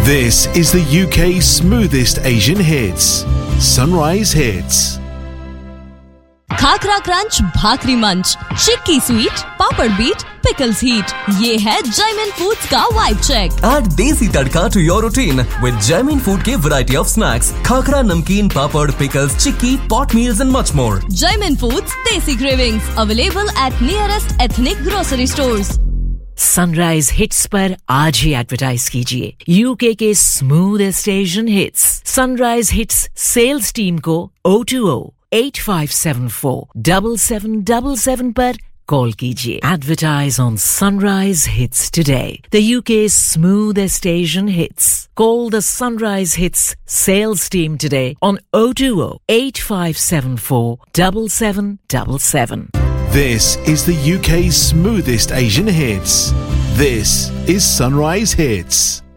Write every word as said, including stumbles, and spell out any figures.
This is the U K's smoothest Asian hits. Sunrise Hits. Khakhra crunch, भाकरी मंच, चिक्की sweet, पापड़ beat, pickles heat. ये है Jaymin foods का vibe check. Add देसी तड़का to your routine with Jaimin Food के variety of snacks, khakhra, नमकीन, पापड़, pickles, chikki, pot meals and much more. Jaimin Foods Desi Cravings available at nearest ethnic grocery stores. Sunrise hits पर आज ही advertise कीजिए UK के smoothest Asian hits. Sunrise hits sales team को O two O eight five seven four seven seven seven seven पर call कीजिए. Advertise on sunrise hits today. The UK smoothest Asian hits. Call the sunrise hits sales team today on O two O eight five seven four seven seven seven seven. This is the U K's smoothest Asian hits. This is Sunrise Hits.